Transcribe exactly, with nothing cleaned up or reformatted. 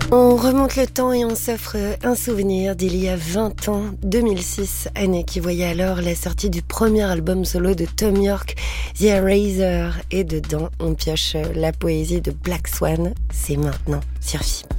On remonte le temps et on s'offre un souvenir d'il y a vingt ans, deux mille six, année qui voyait alors la sortie du premier album solo de Thom Yorke, The Eraser. Et dedans, on pioche la poésie de Black Swan. C'est maintenant sur F I B.